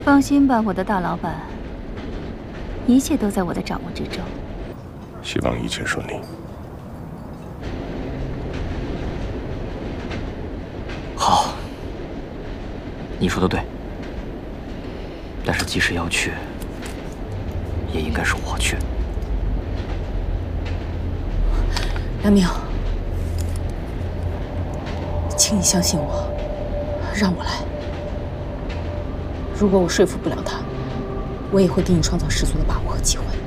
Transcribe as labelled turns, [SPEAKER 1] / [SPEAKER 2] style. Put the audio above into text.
[SPEAKER 1] 放心吧，我的大老板，一切都在我的掌握之中。
[SPEAKER 2] 希望一切顺利。
[SPEAKER 3] 好，你说的对。但是即使要去，也应该是我去。
[SPEAKER 4] 梁明，请你相信我，让我来。如果我说服不了他，我也会给你创造十足的把握和机会。